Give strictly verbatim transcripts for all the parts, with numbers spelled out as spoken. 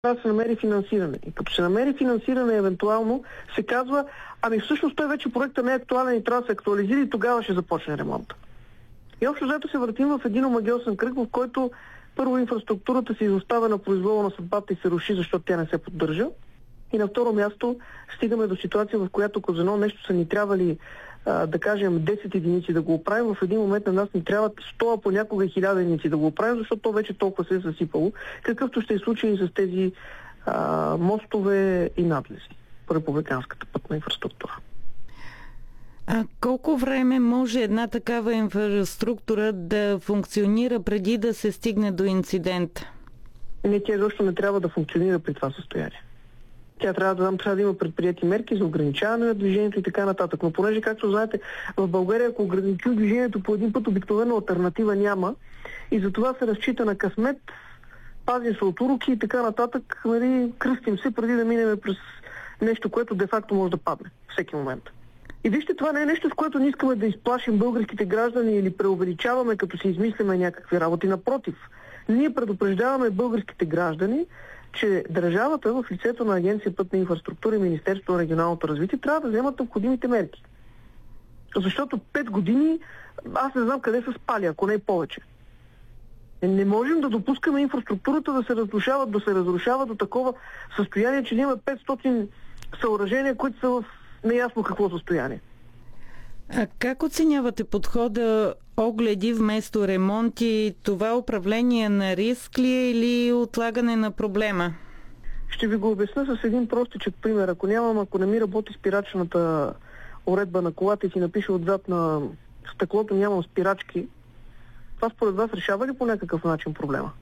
трябва да се намери финансиране. И като се намери финансиране, евентуално се казва, ами всъщност той вече проектът не е актуален и трябва да се актуализира и тогава ще започне ремонт. И общо взето се въртим в един омагьосан кръг, в който първо инфраструктурата се изоставя на произвола на съдбата и се руши, защото тя не се поддържа. И на второ място стигаме до ситуация, в която ако за едно нещо са ни трябвали, а, да кажем, десет единици да го оправим, в един момент на нас ни трябват сто, а понякога хиляда единици да го оправим, защото то вече толкова се е съсипало, какъвто ще е случай и с тези а, мостове и надлези по републиканската пътна инфраструктура. А колко време може една такава инфраструктура да функционира преди да се стигне до инцидент? Не, тя изобщо не трябва да функционира при това състояние. Тя трябва да, трябва да има предприети мерки за ограничаване на движението и така нататък. Но понеже, както знаете, в България, ако ограничим движението по един път, обикновено алтернатива няма и затова се разчита на късмет, пазим се от уроки и така нататък, нали, кръстим се преди да минем през нещо, което де-факто може да падне всеки момент. И вижте, това не е нещо, с което не искаме да изплашим българските граждани или преувеличаваме, като си измисляме някакви работи. Напротив, ние предупреждаваме българските граждани, че държавата в лицето на Агенция пътна инфраструктура и Министерството на регионалното развитие трябва да вземат необходимите мерки. Защото пет години аз не знам къде са спали, ако не е повече. Не можем да допускаме инфраструктурата да се разрушава, да се разрушава до такова състояние, че има петстотин съоръжения, които са в неясно какво състояние. А как оценявате подхода огледи вместо ремонти? Това управление на риск ли е или отлагане на проблема? Ще ви го обясня с един простичък пример. Ако нямам, ако не ми работи спирачната уредба на колата и си напише отзад на стъклото нямам спирачки, това според вас решава ли по някакъв начин проблема?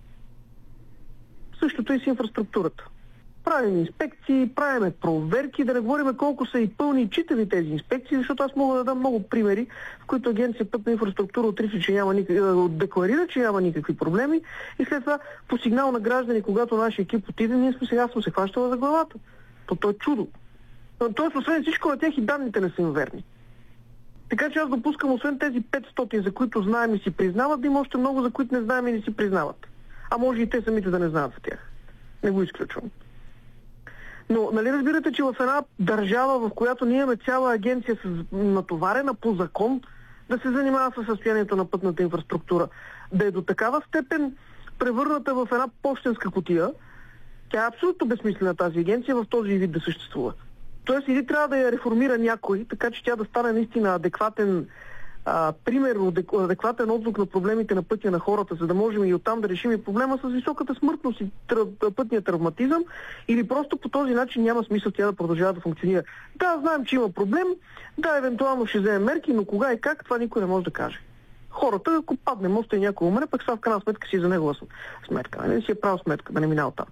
Същото и с инфраструктурата. Правим инспекции, правим проверки, да не говорим колко са и пълни и читави тези инспекции, защото аз мога да дам много примери, в които Агенция пътна инфраструктура отрича, че няма никакви, декларира, че няма никакви проблеми и след това по сигнал на граждани, когато нашия екип отиде, ние сме сега сме се хващали за главата. То, то е чудо. Тоест, освен всичко на тях и данните не са им верни. Така че аз допускам, освен тези петстотин, за които знаем и си признават, да има още много, за които не знаем и не си признават. А може и те самите да не знаят за тях. Не го изключвам. Но, нали разбирате, че в една държава, в която ние имаме цяла агенция с натоварена по закон да се занимава с състоянието на пътната инфраструктура, да е до такава степен превърната в една пощенска кутия, тя е абсолютно безсмислена тази агенция в този вид да съществува. Тоест, или трябва да я реформира някой, така че тя да стане наистина адекватен а, пример, адекватен отзвук на проблемите на пътя на хората, за да можем и оттам да решим и проблема с високата смъртност и тръв, пътния травматизъм, или просто по този начин няма смисъл тя да продължава да функционира. Да, знаем, че има проблем, да, евентуално ще вземем мерки, но кога и как, това никой не може да каже. Хората, ако падне моста и някой умре, пък това в крайна сметка си за негова сметка. Не си е прав сметка, да не минава там.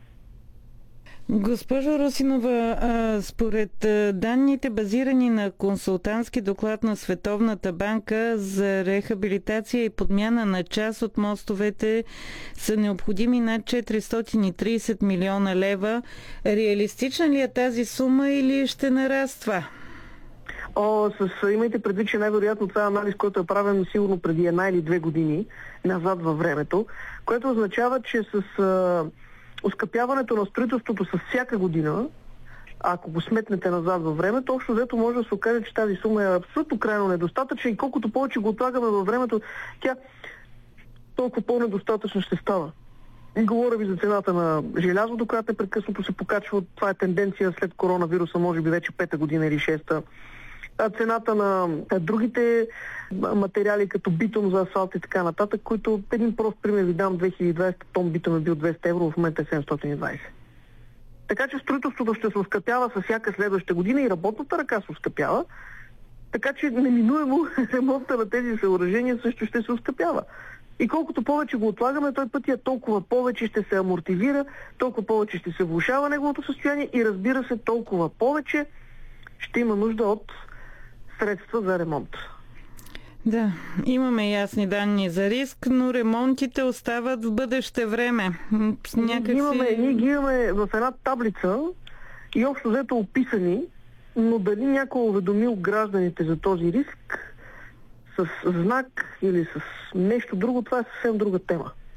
Госпожо Русинова, според данните, базирани на консултантски доклад на Световната банка за рехабилитация и подмяна на част от мостовете, са необходими над четиристотин и трийсет милиона лева. Реалистична ли е тази сума или ще нараства? О, с, имайте предвид, че най-вероятно това е анализ, който е правен сигурно преди една или две години назад във времето, което означава, че с а, оскъпяването на строителството с всяка година, ако го сметнете назад във времето, общо взето може да се окаже, че тази сума е абсолютно крайно недостатъчна и колкото повече го отлагаме във времето, тя толкова по-недостатъчна ще става. И говоря ви за цената на желязото, която непрекъснато се покачва. Това е тенденция след коронавируса, може би вече пета година или шеста. Цената на другите материали, като битум за асфалт и така нататък, които един прост пример ви дам, две хиляди и двадесета тон битум е бил двеста евро, в момента е седемстотин и двадесет. Така че строителството ще се оскъпява с всяка следваща година и работната ръка се оскъпява, така че неминуемо ремонта на тези съоръжения също ще се оскъпява. И колкото повече го отлагаме, той пътя толкова повече ще се амортизира, толкова повече ще се влошава неговото състояние и разбира се, толкова повече ще има нужда от средства за ремонт. Да, имаме ясни данни за риск, но ремонтите остават в бъдеще време. Някакси... Имаме, ние ги имаме в една таблица и общо взето описани, но дали някой уведомил гражданите за този риск с знак или с нещо друго, това е съвсем друга тема.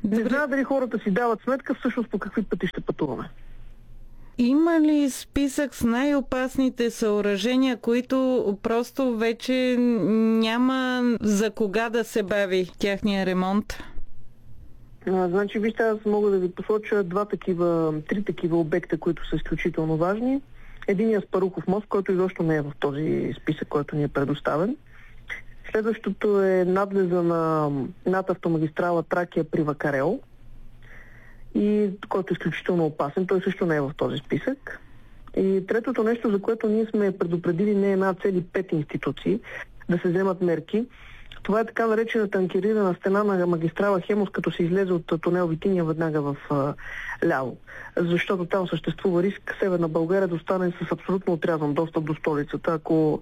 Не знае дали хората си дават сметка всъщност по какви пъти ще пътуваме. Има ли списък с най-опасните съоръжения, които просто вече няма за кога да се бави тяхния ремонт? А, значи, вижте, аз мога да ви посоча два такива, три такива обекта, които са изключително важни. Единият Спарухов мост, който изобщо не е в този списък, който ни е предоставен. Следващото е надлеза на над автомагистрала Тракия при Вакарел, и който е изключително опасен. Той също не е в този списък. И третото нещо, за което ние сме предупредили не една, цели пет институции да се вземат мерки, това е така наречената анкерирана стена на магистрала Хемус, като се излезе от тунел Витиния веднага в а, ляво. Защото там съществува риск Северна България да остане с абсолютно отрязан достъп до столицата, ако